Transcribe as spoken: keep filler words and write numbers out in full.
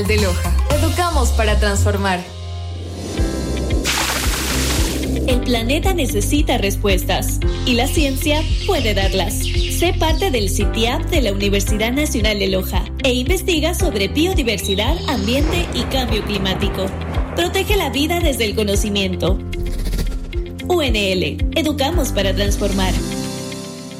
de Loja. Educamos para transformar. El planeta necesita respuestas y la ciencia puede darlas. Sé parte del CITIAP de la Universidad Nacional de Loja e investiga sobre biodiversidad, ambiente y cambio climático. Protege la vida desde el conocimiento. U N L, educamos para transformar.